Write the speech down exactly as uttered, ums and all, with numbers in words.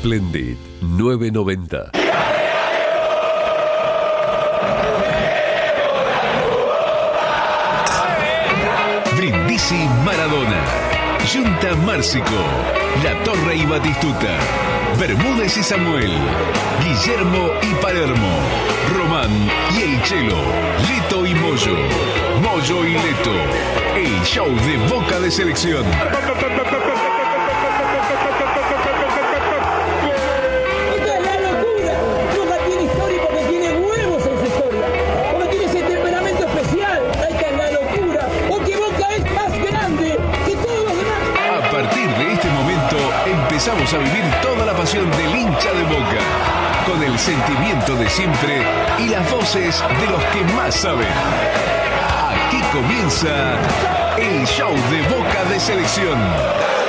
Splendid nueve noventa. Brindisi Maradona, Junta Márcico, La Torre y Batistuta, Bermúdez y Samuel, Guillermo y Palermo, Román y El Chelo, Leto y Moyo, Moyo y Leto, el show de Boca de Selección. Empezamos a vivir toda la pasión del hincha de Boca, con el sentimiento de siempre y las voces de los que más saben. Aquí comienza el show de Boca de Selección.